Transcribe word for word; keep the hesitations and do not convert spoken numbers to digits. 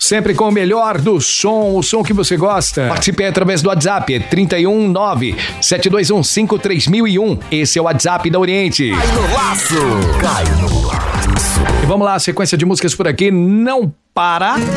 Sempre com o melhor do som, o som que você gosta. Participe através do WhatsApp, é trinta e um, nove, sete dois um, cinco três mil e um. Esse é o WhatsApp da Oriente. Cai no laço, cai no laço. E vamos lá, sequência de músicas por aqui, não para.